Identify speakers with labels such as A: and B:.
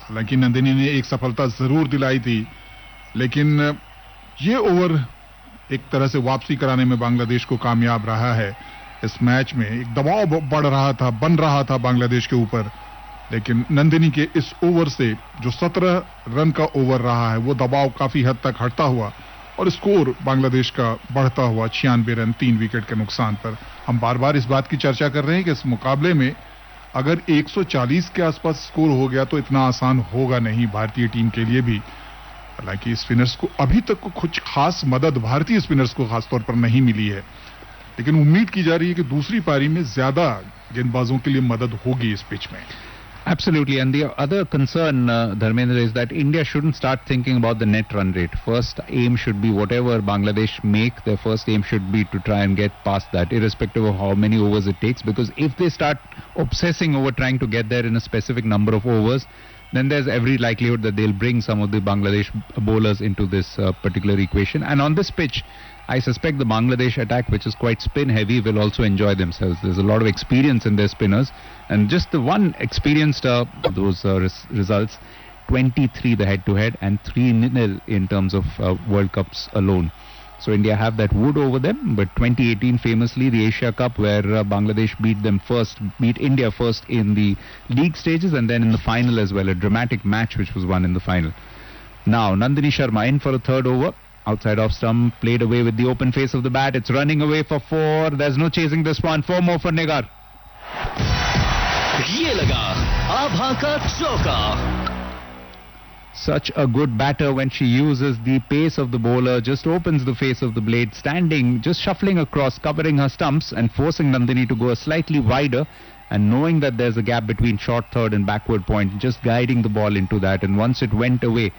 A: हालांकि नंदिनी ने एक सफलता जरूर दिलाई थी, लेकिन ये ओवर एक तरह से वापसी कराने में बांग्लादेश को कामयाब रहा है। इस मैच में एक दबाव बन रहा था बांग्लादेश के ऊपर, लेकिन नंदिनी के इस ओवर से जो 17 रन का ओवर रहा है वो दबाव काफी हद तक हटता हुआ और स्कोर बांग्लादेश का बढ़ता हुआ 96 रन 3 विकेट के नुकसान पर। हम बार बार इस बात की चर्चा कर रहे हैं कि इस मुकाबले में अगर 140 के आसपास स्कोर हो गया तो इतना आसान होगा नहीं भारतीय टीम के लिए भी। हालांकि स्पिनर्स को अभी तक कुछ खास मदद भारतीय स्पिनर्स को खासतौर पर नहीं मिली है, लेकिन उम्मीद की जा रही है कि दूसरी पारी में ज्यादा गेंदबाजों के लिए मदद होगी इस पिच में।
B: Absolutely, and the other concern, Dharmendra, is that India shouldn't start thinking about the net run rate. First aim should be whatever Bangladesh make, their first aim should be to try and get past that, irrespective of how many overs it takes, because if they start obsessing over trying to get there in a specific number of overs, then there's every likelihood that they'll bring some of the Bangladesh bowlers into this particular equation. And on this pitch, I suspect the Bangladesh attack, which is quite spin heavy, will also enjoy themselves. There's a lot of experience in their spinners, and just the one experienced those results, 23 the head-to-head and 3-0 in terms of World Cups alone. So India have that wood over them, but 2018 famously the Asia Cup, where Bangladesh beat India first in the league stages and then in the final as well, a dramatic match which was won in the final. Now Nandini Sharma in for a third over. Outside off stump, played away with the open face of the bat. It's running away for 4. There's no chasing this one. 4 more for Nigar.
C: ये लगा आभा का चौका.
B: Such a good batter when she uses the pace of the bowler, just opens the face of the blade, standing, just shuffling across, covering her stumps and forcing Nandini to go slightly wider, and knowing that there's a gap between short third and backward point, just guiding the ball into that. And once it went away,